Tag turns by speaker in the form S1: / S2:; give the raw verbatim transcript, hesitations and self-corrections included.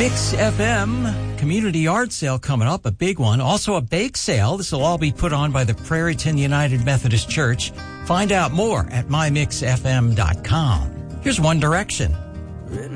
S1: Mix F M community yard sale coming up, a big one. Also a bake sale. This will all be put on by the Prairieton United Methodist Church. Find out more at my mix f m dot com. Here's One Direction.